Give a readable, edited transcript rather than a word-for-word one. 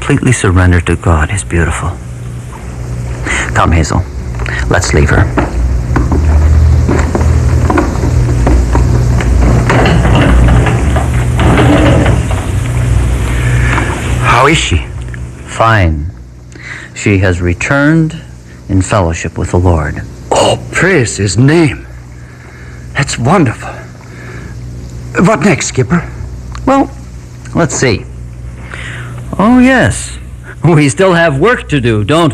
completely surrender to God is beautiful. Come, Hazel. Let's leave her. How is she? Fine. She has returned in fellowship with the Lord. Oh, praise his name. That's wonderful. What next, Skipper? Well, let's see. Oh, yes. We still have work to do, don't we?